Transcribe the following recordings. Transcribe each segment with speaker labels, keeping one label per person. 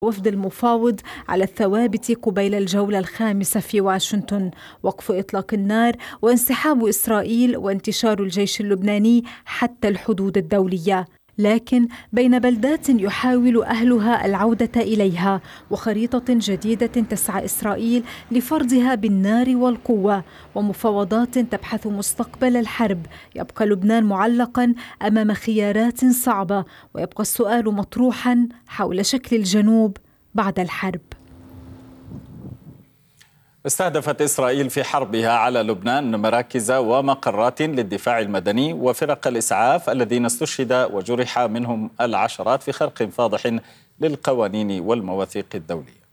Speaker 1: وفد المفاوض على الثوابت قبيل الجولة الخامسة في واشنطن، وقف إطلاق النار وانسحاب إسرائيل وانتشار الجيش اللبناني حتى الحدود الدولية. لكن بين بلدات يحاول أهلها العودة إليها وخريطة جديدة تسعى إسرائيل لفرضها بالنار والقوة ومفاوضات تبحث مستقبل الحرب، يبقى لبنان معلقا أمام خيارات صعبة، ويبقى السؤال مطروحا حول شكل الجنوب بعد الحرب.
Speaker 2: استهدفت إسرائيل في حربها على لبنان مراكز ومقرات للدفاع المدني وفرق الإسعاف الذين استشهد وجرح منهم العشرات في خرق فاضح للقوانين والمواثيق الدولية.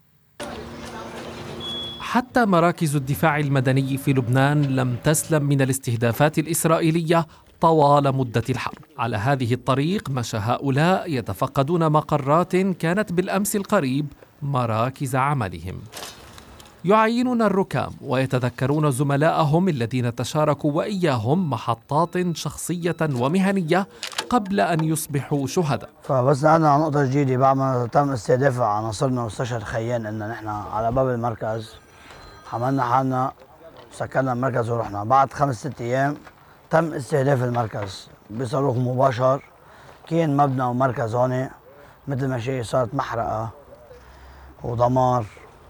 Speaker 3: حتى مراكز الدفاع المدني في لبنان لم تسلم من الاستهدافات الإسرائيلية طوال مدة الحرب. على هذه الطريق مشى هؤلاء يتفقدون مقرات كانت بالأمس القريب مراكز عملهم، يعينون الركام ويتذكرون زملائهم الذين تشاركوا وإياهم محطات شخصية ومهنية قبل أن يصبحوا شهداء.
Speaker 4: فبس نقلنا على نقطة جديدة بعد ما تم استهداف عناصرنا واستشهد خيان، إن نحن على باب المركز حملنا حالنا سكرنا المركز ورحنا. بعد 5-6 أيام تم استهداف المركز بصاروخ مباشر. كان مبنى ومركز هون مثل ما شايف صارت محرقة ودمار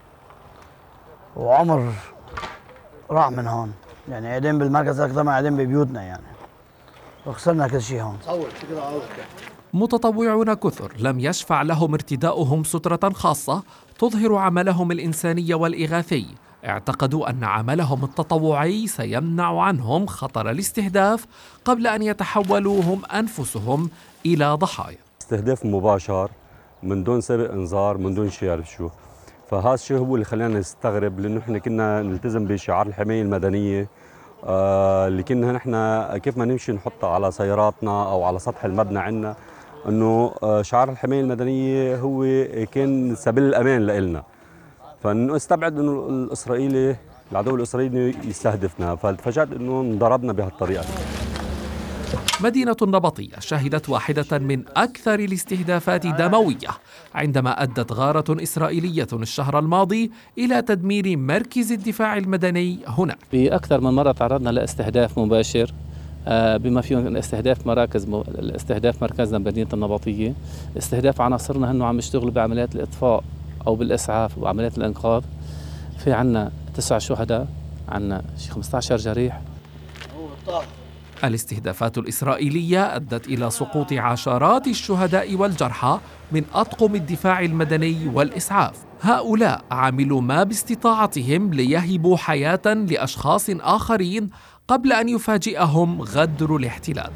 Speaker 4: وعمر راح من هون، يعني قاعدين بالمركز أكثر ما قاعدين ببيوتنا يعني، وخسرنا كل شيء هون.
Speaker 3: متطوعون كثر لم يشفع لهم ارتداؤهم سترة خاصة تظهر عملهم الإنساني والإغاثي. اعتقدوا أن عملهم التطوعي سيمنع عنهم خطر الاستهداف قبل أن يتحولوا هم أنفسهم إلى ضحايا.
Speaker 5: استهداف مباشر من دون سابق إنذار، من دون شيء يعرف شو. فهذا الشيء هو اللي خلانا نستغرب، لأنه احنا كنا نلتزم بشعار الحماية المدنية اللي كنا نحن كيف ما نمشي نحطها على سياراتنا أو على سطح المبنى عندنا، أنه شعار الحماية المدنية هو كان سبيل الأمان لإلنا. فنستبعد أنه الإسرائيلي العدو الإسرائيلي يستهدفنا، فتفاجأت أنه انضربنا بهالطريقة.
Speaker 3: مدينة النبطية شهدت واحدة من أكثر الاستهدافات دموية عندما أدت غارة إسرائيلية الشهر الماضي إلى تدمير مركز الدفاع المدني هناك.
Speaker 6: بأكثر من مرة تعرضنا لاستهداف مباشر بما فيهم استهداف مركزنا بمدينة النبطية، استهداف عناصرنا هنو عم يشتغلوا بعمليات الإطفاء أو بالإسعاف وعمليات الإنقاذ. في عنا 9 شهداء، عنا 15 جريح.
Speaker 3: الاستهدافات الإسرائيلية أدت إلى سقوط عشرات الشهداء والجرحى من أطقم الدفاع المدني والإسعاف. هؤلاء عملوا ما باستطاعتهم ليهبوا حياة لأشخاص آخرين قبل أن يفاجئهم غدر الاحتلال.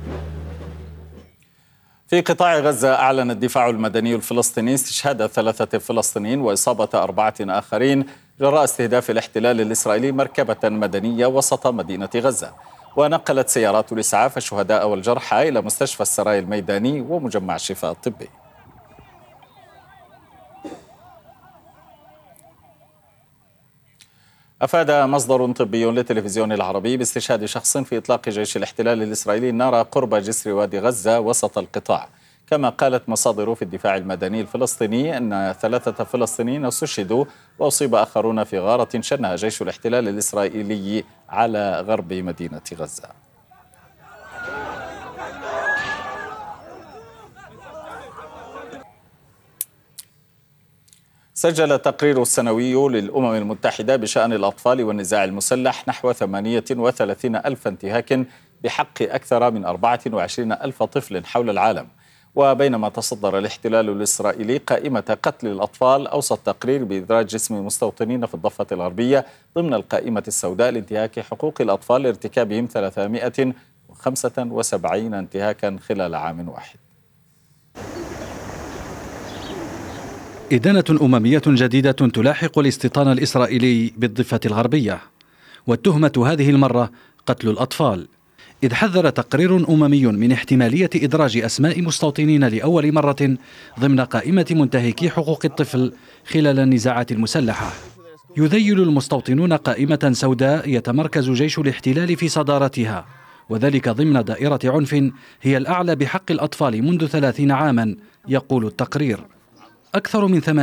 Speaker 2: في قطاع غزة أعلن الدفاع المدني الفلسطيني استشهاد 3 فلسطينيين وإصابة 4 آخرين جراء استهداف الاحتلال الإسرائيلي مركبة مدنية وسط مدينة غزة. ونقلت سيارات الإسعاف الشهداء والجرحى إلى مستشفى السراي الميداني ومجمع الشفاء الطبي. أفاد مصدر طبي للتلفزيون العربي باستشهاد شخص في إطلاق جيش الاحتلال الإسرائيلي النار قرب جسر وادي غزة وسط القطاع. كما قالت مصادر في الدفاع المدني الفلسطيني أن 3 فلسطينيين استشهدوا وأصيب آخرون في غارة شنها جيش الاحتلال الإسرائيلي على غرب مدينة غزة. سجل التقرير السنوي للأمم المتحدة بشأن الأطفال والنزاع المسلح نحو 38 ألف انتهاك بحق أكثر من 24 ألف طفل حول العالم. وبينما تصدر الاحتلال الإسرائيلي قائمة قتل الأطفال، أوصى التقرير بإدراج جسم مستوطنين في الضفة الغربية ضمن القائمة السوداء لانتهاك حقوق الأطفال لارتكابهم 375 انتهاكا خلال عام واحد.
Speaker 7: إدانة أممية جديدة تلاحق الاستيطان الإسرائيلي بالضفة الغربية، والتهمة هذه المرة قتل الأطفال، إذ حذر تقرير أممي من احتمالية إدراج أسماء مستوطنين لأول مرة ضمن قائمة منتهكي حقوق الطفل خلال النزاعات المسلحة. يذيل المستوطنون قائمة سوداء يتمركز جيش الاحتلال في صدارتها، وذلك ضمن دائرة عنف هي الأعلى بحق الأطفال منذ 30 عاما، يقول التقرير. أكثر من